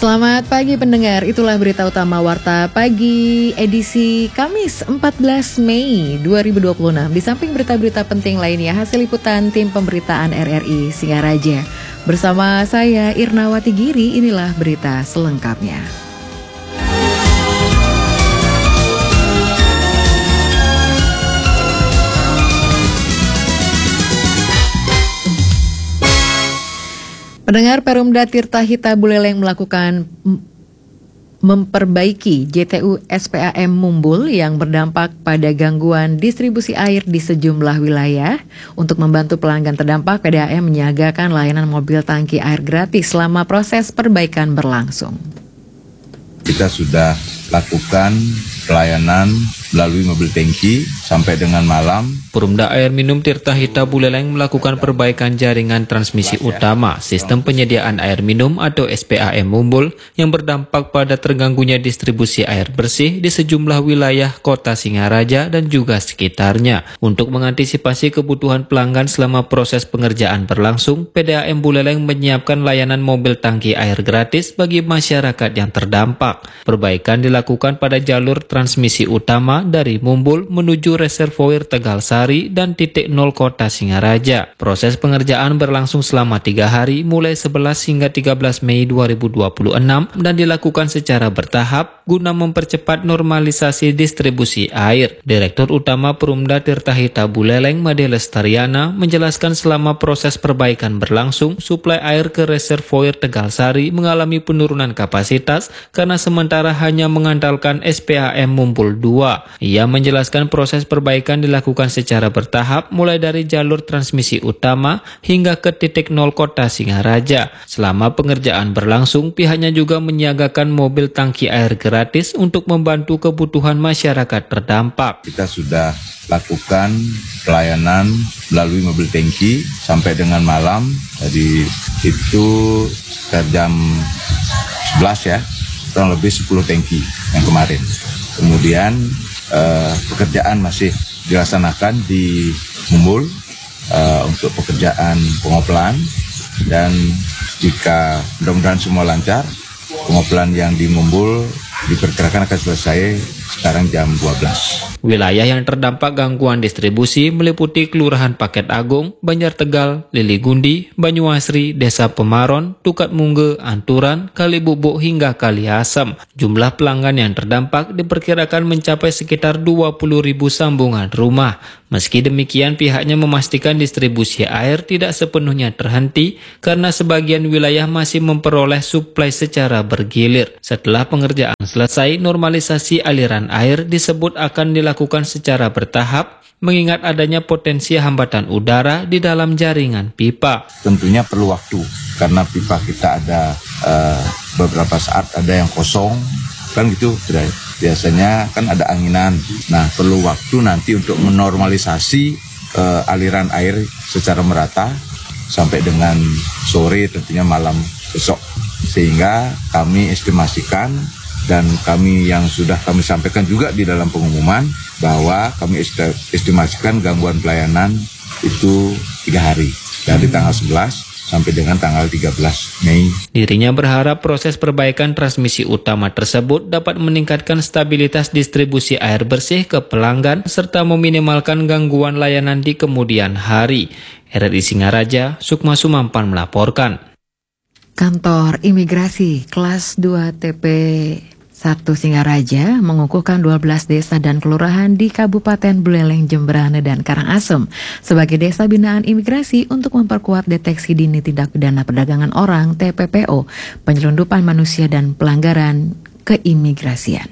Selamat pagi pendengar, itulah berita utama Warta Pagi edisi Kamis 14 Mei 2026. Di samping berita-berita penting lainnya, hasil liputan tim pemberitaan RRI Singaraja. Bersama saya Irnawati Giri, inilah berita selengkapnya. Pendengar, Perumda Tirta Hita Buleleng melakukan memperbaiki JTU SPAM Mumbul yang berdampak pada gangguan distribusi air di sejumlah wilayah. Untuk membantu pelanggan terdampak, PDAM menyiagakan layanan mobil tangki air gratis selama proses perbaikan berlangsung. Kita sudah lakukan pelayanan melalui mobil tangki sampai dengan malam. Perumda Air Minum Tirta Hita Buleleng melakukan perbaikan jaringan transmisi utama sistem penyediaan air minum atau SPAM Mumbul yang berdampak pada terganggunya distribusi air bersih di sejumlah wilayah kota Singaraja dan juga sekitarnya. Untuk mengantisipasi kebutuhan pelanggan selama proses pengerjaan berlangsung, PDAM Buleleng menyiapkan layanan mobil tangki air gratis bagi masyarakat yang terdampak. Perbaikan dilakukan pada jalur transmisi utama dari Mumbul menuju reservoir Tegal Sari dan titik nol kota Singaraja. Proses pengerjaan berlangsung selama 3 hari mulai 11 hingga 13 Mei 2026 dan dilakukan secara bertahap guna mempercepat normalisasi distribusi air. Direktur Utama Perumda Tirta Hita Buleleng Made Lestariana menjelaskan selama proses perbaikan berlangsung, suplai air ke reservoir Tegal Sari mengalami penurunan kapasitas karena sementara hanya mengandalkan SPAM Mumbul 2. Ia menjelaskan proses perbaikan dilakukan secara bertahap mulai dari jalur transmisi utama hingga ke titik nol kota Singaraja. Selama pengerjaan berlangsung, pihaknya juga menyiagakan mobil tangki air gratis untuk membantu kebutuhan masyarakat terdampak. Kita sudah lakukan pelayanan melalui mobil tangki sampai dengan malam. Tadi itu sekitar jam 11 ya, kurang lebih 10 tangki yang kemarin. Kemudian pekerjaan masih dilaksanakan di Mumbul untuk pekerjaan pengoplan, dan jika mudah-mudahan semua lancar, pengoplan yang di Mumbul diperkirakan akan selesai sekarang jam 12. Wilayah yang terdampak gangguan distribusi meliputi Kelurahan Paket Agung, Banjar Tegal, Lili Gundi, Banyuasri, Desa Pemaron, Tukat Mungge, Anturan, Kali Bubuk hingga Kali Asam. Jumlah pelanggan yang terdampak diperkirakan mencapai sekitar 20.000 sambungan rumah. Meski demikian, pihaknya memastikan distribusi air tidak sepenuhnya terhenti karena sebagian wilayah masih memperoleh suplai secara bergilir. Setelah pengerjaan selesai, normalisasi aliran air disebut akan dilakukan secara bertahap mengingat adanya potensi hambatan udara di dalam jaringan pipa. Tentunya perlu waktu karena pipa kita ada beberapa saat ada yang kosong, kan gitu. Biasanya kan ada anginan. Nah, perlu waktu nanti untuk menormalisasi aliran air secara merata sampai dengan sore, tentunya malam besok. Sehingga kami estimasikan dan kami yang sudah kami sampaikan juga di dalam pengumuman bahwa kami estimasikan gangguan pelayanan itu 3 hari dari tanggal 11 sampai dengan tanggal 13 Mei. Dirinya berharap proses perbaikan transmisi utama tersebut dapat meningkatkan stabilitas distribusi air bersih ke pelanggan serta meminimalkan gangguan layanan di kemudian hari. RRI Singaraja, Sukma Sumampan melaporkan. Kantor Imigrasi Kelas 2 TP 1 Singaraja mengukuhkan 12 desa dan kelurahan di Kabupaten Buleleng, Jemberana, dan Karangasem sebagai desa binaan imigrasi untuk memperkuat deteksi dini tindak pidana perdagangan orang TPPO, penyelundupan manusia dan pelanggaran keimigrasian.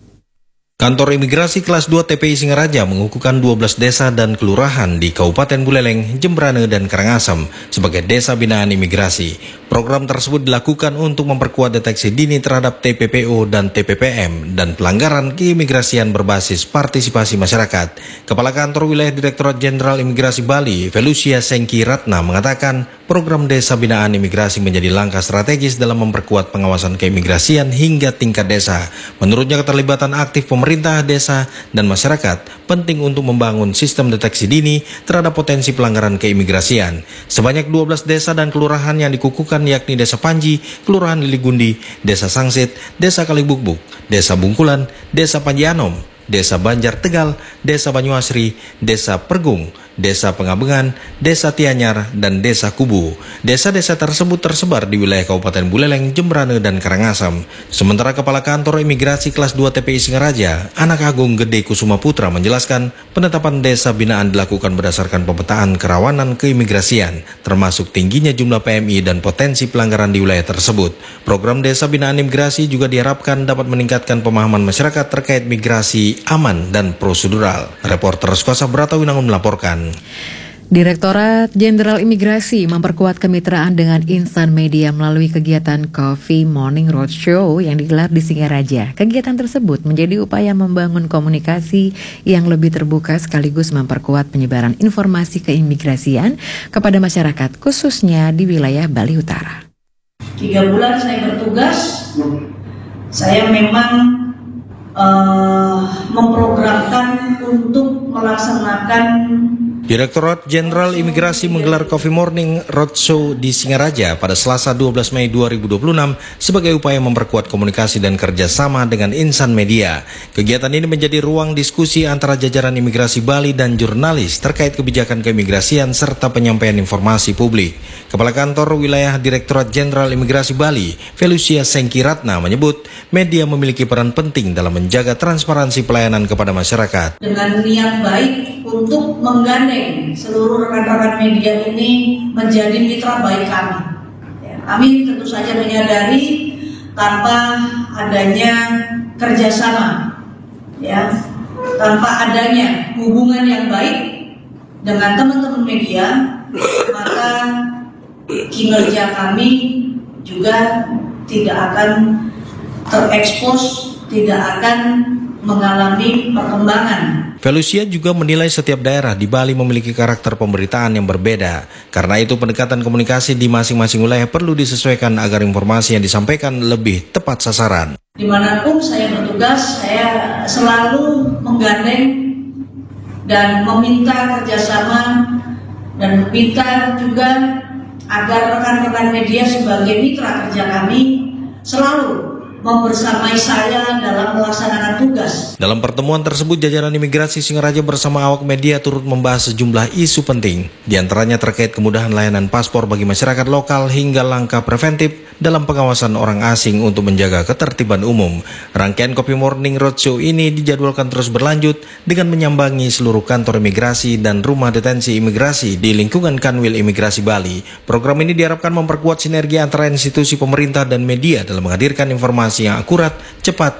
Kantor Imigrasi Kelas 2 TPI Singaraja mengukuhkan 12 desa dan kelurahan di Kabupaten Buleleng, Jemberana, dan Karangasem sebagai desa binaan imigrasi. Program tersebut dilakukan untuk memperkuat deteksi dini terhadap TPPO dan TPPM dan pelanggaran keimigrasian berbasis partisipasi masyarakat. Kepala Kantor Wilayah Direktorat Jenderal Imigrasi Bali, Felucia Sengki Ratna, mengatakan program desa binaan imigrasi menjadi langkah strategis dalam memperkuat pengawasan keimigrasian hingga tingkat desa. Menurutnya, keterlibatan aktif pemerintah pemerintah, desa, dan masyarakat penting untuk membangun sistem deteksi dini terhadap potensi pelanggaran keimigrasian. Sebanyak 12 desa dan kelurahan yang dikukuhkan yakni Desa Panji, Kelurahan Liligundi, Desa Sangsit, Desa Kalibukbuk, Desa Bungkulan, Desa Panji Anom, Desa Banjar Tegal, Desa Banyuasri, Desa Pergung, Desa Pengabengan, Desa Tianyar, dan Desa Kubu. Desa-desa tersebut tersebar di wilayah Kabupaten Buleleng, Jemberane, dan Karangasem. Sementara Kepala Kantor Imigrasi Kelas 2 TPI Singaraja, Anak Agung Gede Kusuma Putra menjelaskan penetapan desa binaan dilakukan berdasarkan pemetaan kerawanan keimigrasian, termasuk tingginya jumlah PMI dan potensi pelanggaran di wilayah tersebut. Program Desa Binaan Imigrasi juga diharapkan dapat meningkatkan pemahaman masyarakat terkait migrasi aman dan prosedural. Reporter Skosa Brata Winangun melaporkan. Direktorat Jenderal Imigrasi memperkuat kemitraan dengan Insan Media melalui kegiatan Coffee Morning Roadshow yang digelar di Singaraja. Kegiatan tersebut menjadi upaya membangun komunikasi yang lebih terbuka sekaligus memperkuat penyebaran informasi keimigrasian kepada masyarakat khususnya di wilayah Bali Utara. 3 bulan saya bertugas, saya memang memprogramkan untuk melaksanakan. Direktorat Jenderal Imigrasi menggelar Coffee Morning Roadshow di Singaraja pada Selasa 12 Mei 2026 sebagai upaya memperkuat komunikasi dan kerjasama dengan Insan Media. Kegiatan ini menjadi ruang diskusi antara jajaran imigrasi Bali dan jurnalis terkait kebijakan keimigrasian serta penyampaian informasi publik. Kepala Kantor Wilayah Direktorat Jenderal Imigrasi Bali, Felucia Sengkiratna menyebut media memiliki peran penting dalam menjaga transparansi pelayanan kepada masyarakat. Dengan niat baik untuk menggandeng seluruh rekan-rekan media ini menjadi mitra baik kami. Kami tentu saja menyadari tanpa adanya kerjasama, tanpa adanya hubungan yang baik dengan teman-teman media, maka kinerja kami juga tidak akan terekspos, tidak akan mengalami perkembangan. Felucia juga menilai setiap daerah di Bali memiliki karakter pemberitaan yang berbeda. Karena itu pendekatan komunikasi di masing-masing wilayah perlu disesuaikan agar informasi yang disampaikan lebih tepat sasaran. Dimanapun saya bertugas, saya selalu menggandeng dan meminta kerjasama dan meminta juga agar rekan-rekan media sebagai mitra kerja kami selalu membersamai saya dalam melaksanakan tugas. Dalam pertemuan tersebut, jajaran imigrasi Singaraja bersama awak media turut membahas sejumlah isu penting, di antaranya terkait kemudahan layanan paspor bagi masyarakat lokal hingga langkah preventif dalam pengawasan orang asing untuk menjaga ketertiban umum. Rangkaian Coffee Morning Roadshow ini dijadwalkan terus berlanjut dengan menyambangi seluruh kantor imigrasi dan rumah detensi imigrasi di lingkungan Kanwil Imigrasi Bali. Program ini diharapkan memperkuat sinergi antara institusi pemerintah dan media dalam menghadirkan informasi yang akurat, cepat,